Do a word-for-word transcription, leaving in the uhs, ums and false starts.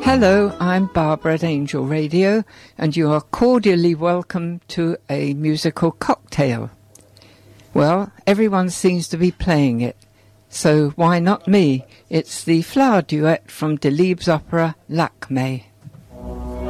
Hello, I'm Barbara at Angel Radio, and you are cordially welcome to a musical cocktail. Well, everyone seems to be playing it, so why not me? It's the flower duet from Delibes' opera Lakmé.